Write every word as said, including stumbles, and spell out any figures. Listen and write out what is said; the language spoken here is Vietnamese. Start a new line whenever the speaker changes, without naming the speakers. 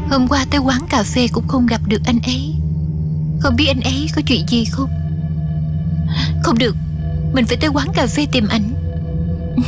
Hôm qua tới quán cà phê cũng không gặp được anh ấy. Không biết anh ấy có chuyện gì không? Không được, mình phải tới quán cà phê tìm ảnh.